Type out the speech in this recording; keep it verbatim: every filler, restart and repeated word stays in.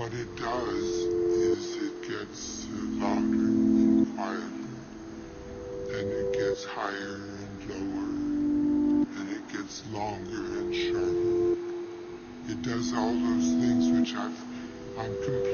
what it does is it gets louder and quieter, and it gets higher and lower, and it gets longer and shorter. It does all those things which I've, I'm